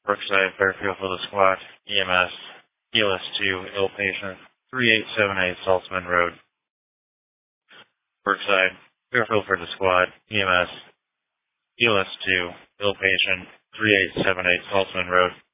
Brookside, Fairfield for the squad, EMS, ELS2, ill patient, 3878 Saltzman Road. Brookside, Fairfield for the squad, EMS, ELS2, ill patient, 3878 Saltzman Road.